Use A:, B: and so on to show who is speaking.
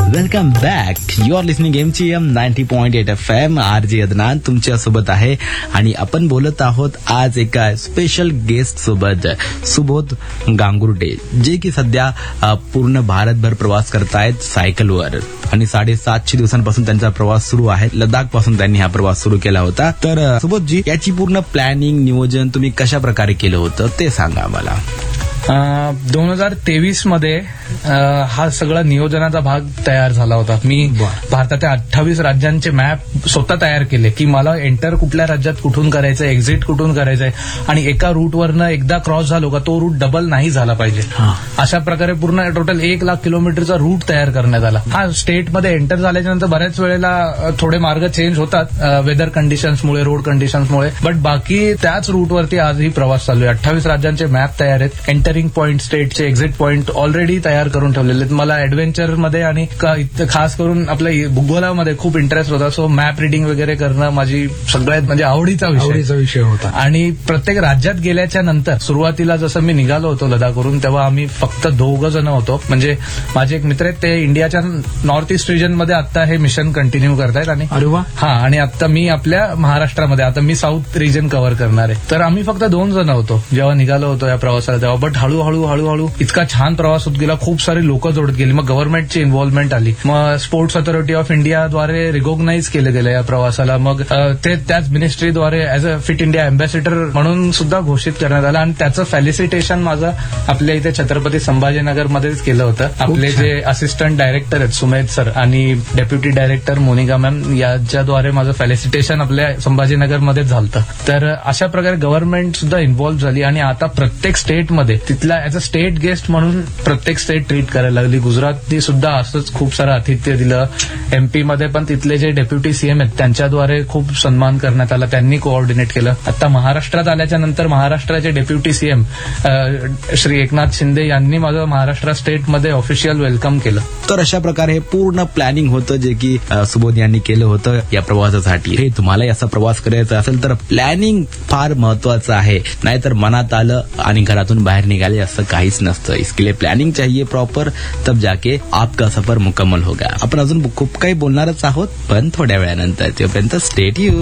A: Welcome back. You R listening MGM 90.8 FM. RJ Adnan तुमच्या सोबत आहे आणि आपण बोलत आहोत आज एका स्पेशल गेस्ट सोबत, सुबोध गांगुर्डे, जे की सध्या पूर्ण भारतभर प्रवास करतायत सायकलवर आणि 750 दिवसांपासून त्यांचा प्रवास सुरू आहे. लडाख पासून त्यांनी हा प्रवास सुरू केला होता. तर सुबोधजी, याची पूर्ण प्लॅनिंग, नियोजन तुम्ही कशा प्रकारे केलं होतं ते सांगा मला.
B: 2023 मध्ये हा सगळा नियोजनाचा भाग तयार झाला होता. मी भारताच्या 28 राज्यांचे मॅप स्वतः तयार केले की मला एंटर कुठल्या राज्यात कुठून करायचं, एक्झिट कुठून करायचंय आणि एका रूटवरनं एकदा क्रॉस झालो का तो रूट डबल नाही झाला पाहिजे. अशा प्रकारे पूर्ण टोटल 1,00,000 किलोमीटरचा रूट तयार करण्यात आला. हा स्टेटमध्ये एंटर झाल्याच्या नंतर बऱ्याच वेळेला थोडे मार्ग चेंज होतात वेदर कंडिशन्समुळे, रोड कंडिशन्समुळे, बट बाकी त्याच रूटवरती आजही प्रवास चालू आहे. 28 राज्यांचे मॅप तयार आहेत. Entering point, स्टेटचे exit point already तयार करून ठेवलेले आहेत. मला ऍडव्हेंचर मध्ये आणि खास करून आपल्या भूगोलामध्ये खूप इंटरेस्ट होता. सो मॅप रिडिंग वगैरे करणं माझी सगळ्यात म्हणजे आवडीचा विषय होता. आणि प्रत्येक राज्यात गेल्याच्या नंतर सुरुवातीला जसं मी निघालो होतो लडाखवरून, तेव्हा आम्ही फक्त 2 जण होतो. म्हणजे माझे एक मित्र आहेत, ते इंडियाच्या नॉर्थ ईस्ट रिजन मध्ये आता हे मिशन कंटिन्यू करतायत. आणि आणि आता मी आपल्या महाराष्ट्रामध्ये, आता मी साऊथ रिजन कव्हर करणार आहे. तर आम्ही फक्त 2 जण होतो जेव्हा निघालो होतो या प्रवासाला तेव्हा. बट हळूहळू इतका छान प्रवास होत गेला, खूप सारी लोक जोडत गेली. मग गव्हर्नमेंटची इन्व्हॉल्वमेंट आली. मग स्पोर्ट्स अथॉरिटी ऑफ इंडियाद्वारे रिकॉग्नाइज केलं गेलं या प्रवासाला. मग ते त्याच मिनिस्ट्रीद्वारे as a fit India ambassador म्हणून सुद्धा घोषित करण्यात आलं. आणि त्याचं फॅलिसिटेशन माझं आपल्या इथे छत्रपती संभाजीनगरमध्येच केलं होतं. आपले जे असिस्टंट डायरेक्टर आहेत सुमेध सर आणि डेप्युटी डायरेक्टर मोनिका मॅम, यांच्याद्वारे माझं फॅलिसिटेशन आपल्या संभाजीनगरमध्येच झालं. तर अशा प्रकारे गव्हर्नमेंट सुद्धा इन्व्हॉल्व्ह झाली आणि आता प्रत्येक स्टेटमध्ये तिथला ऍज अ स्टेट गेस्ट म्हणून प्रत्येक स्टेट ट्रीट करायला लागली. गुजरातनी सुद्धा असंच खूप सारं आतिथ्य दिलं. MP मध्ये पण तिथले जे डेप्युटी CM आहेत त्यांच्याद्वारे खूप सन्मान करण्यात आला, त्यांनी कोऑर्डिनेट केलं. आता महाराष्ट्रात आल्याच्या नंतर महाराष्ट्राचे डेप्युटी CM श्री एकनाथ शिंदे यांनी माझं महाराष्ट्र स्टेटमध्ये ऑफिशियल वेलकम केलं.
A: तर अशा प्रकारे हे पूर्ण प्लॅनिंग होतं जे की सुबोध यांनी केलं होतं या प्रवासासाठी. हे तुम्हालाही असा प्रवास करायचा असेल तर प्लॅनिंग फार महत्वाचं आहे. नाहीतर मनात आलं आणि घरातून बाहेर निघाले असं काहीच नसतं. इसके लिए प्लॅनिंग चाहिए प्रॉपर, तब जाके आपका सफर मुकम्मल होगा. आपण अजून खूप काही बोलणारच आहोत, पण थोड्या वेळानंतर. तोपर्यंत स्टे ट्यून्ड.